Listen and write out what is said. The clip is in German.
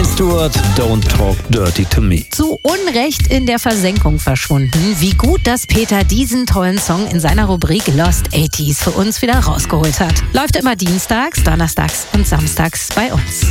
Stewart, Don't Talk Dirty to Me. Zu Unrecht in der Versenkung verschwunden. Wie gut, dass Peter diesen tollen Song in seiner Rubrik Lost 80s für uns wieder rausgeholt hat. Läuft immer dienstags, donnerstags und samstags bei uns.